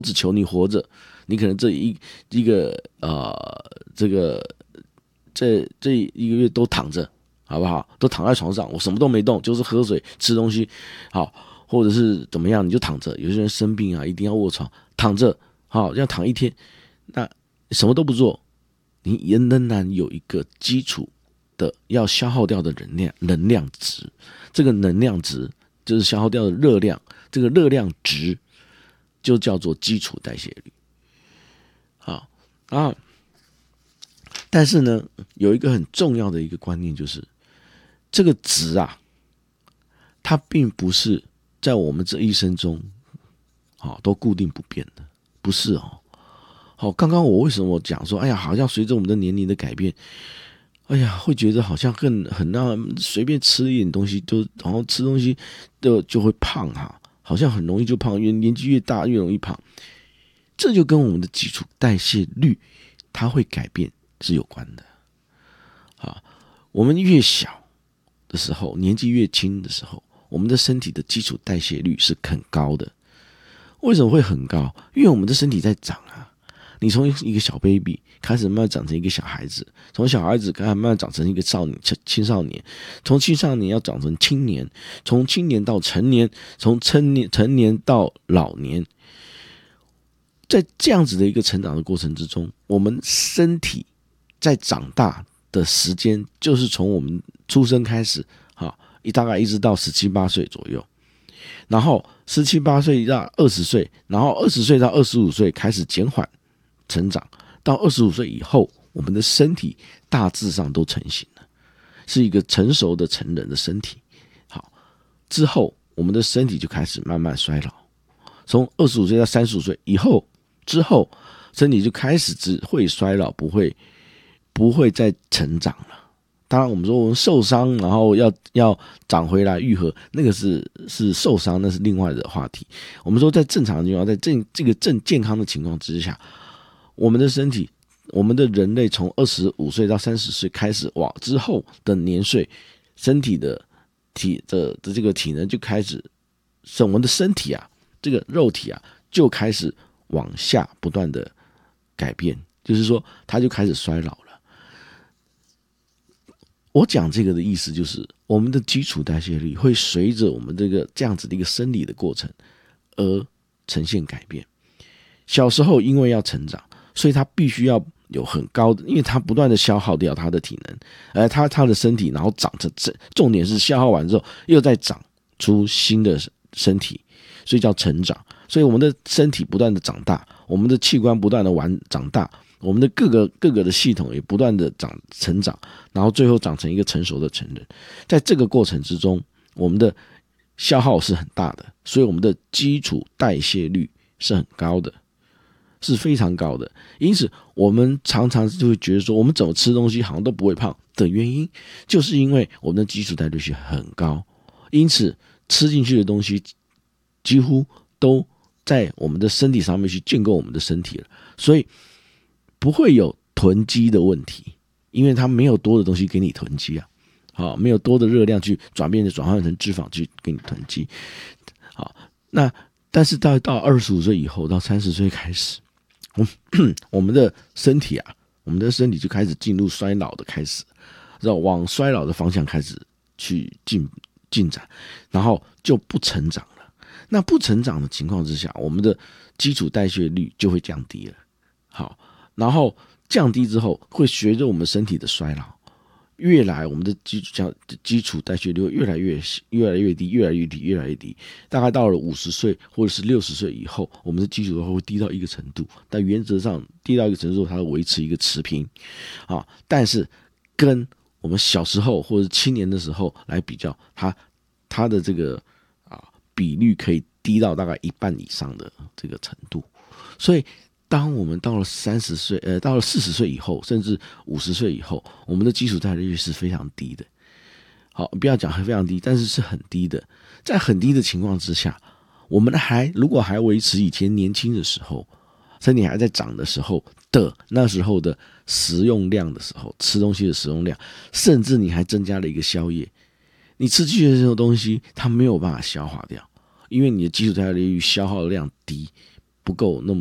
只求你活着，你可能这一个这一个月都躺着，好不好？都躺在床上，我什么都没动，就是喝水、吃东西，好，或者是怎么样，你就躺着。有些人生病啊，一定要卧床，躺着，好，要躺一天，那什么都不做，你也仍然有一个基础的要消耗掉的能量值，这个能量值就是消耗掉的热量，这个热量值就叫做基础代谢率。好啊，但是呢，有一个很重要的一个观念，就是这个值啊，它并不是在我们这一生中，都固定不变的，不是哦。好，刚刚我为什么讲说，哎呀，好像随着我们的年龄的改变，哎呀，会觉得好像很让随便吃一点东西，然后吃东西就会胖哈，好像很容易就胖，因为年纪越大越容易胖。这就跟我们的基础代谢率它会改变是有关的。啊，我们越小的时候，年纪越轻的时候，我们的身体的基础代谢率是很高的。为什么会很高？因为我们的身体在长啊。你从一个小 baby 开始慢慢长成一个小孩子，从小孩子开始慢慢长成一个青少年，从青少年要长成青年，从青年到成年，从成年到老年。在这样子的一个成长的过程之中，我们身体在长大的时间就是从我们出生开始，大概一直到17、18岁左右，然后17、18岁到20岁，然后20岁到25岁开始减缓成长，到25岁以后，我们的身体大致上都成型了，是一个成熟的成人的身体。好，之后我们的身体就开始慢慢衰老，从25岁到35岁以后。之后，身体就开始只会衰老，不会再成长了。当然，我们说我们受伤，然后要长回来愈合，那个是受伤，那是另外的话题。我们说在正常的情况，在这个健康的情况之下，我们的身体，我们的人类从25岁到30岁开始往之后的年岁，身体的这个体能就开始，我们的身体啊，这个肉体啊，就开始往下不断的改变，就是说它就开始衰老了。我讲这个的意思就是，我们的基础代谢率会随着我们这样子的一个生理的过程而呈现改变。小时候因为要成长，所以他必须要有很高的，因为他不断的消耗掉他的体能，他的身体，然后长成，重点是消耗完之后又再长出新的身体，所以叫成长。所以我们的身体不断的长大，我们的器官不断的长大，我们的各个的系统也不断的成长，然后最后长成一个成熟的成人。在这个过程之中，我们的消耗是很大的，所以我们的基础代谢率是很高的，是非常高的。因此我们常常就会觉得说，我们怎么吃东西好像都不会胖的原因，就是因为我们的基础代谢率很高，因此吃进去的东西几乎都在我们的身体上面去建构我们的身体了，所以不会有囤积的问题，因为它没有多的东西给你囤积啊，没有多的热量去转换成脂肪去给你囤积。好，那但是到25岁以后，到30岁开始，我们的身体就开始进入衰老的开始，往衰老的方向开始去进展，然后就不成长了。那不成长的情况之下，我们的基础代谢率就会降低了。好，然后降低之后，会随着我们身体的衰老，我们的基础代谢率会越来越低，大概到了50岁或者是60岁以后，我们的基础会低到一个程度，但原则上低到一个程度，它会维持一个持平但是跟我们小时候或者青年的时候来比较，它的这个比率可以低到大概一半以上的这个程度。所以当我们到了30岁到了40岁以后，甚至50岁以后，我们的基础代谢率是非常低的。好，不要讲非常低，但是是很低的。在很低的情况之下，我们如果还维持以前年轻的时候，身体还在长的时候的那时候的食用量的时候，吃东西的食用量，甚至你还增加了一个宵夜，你吃进去的这种东西它没有办法消化掉，因为你的基础代谢率消耗的量低， 不够那么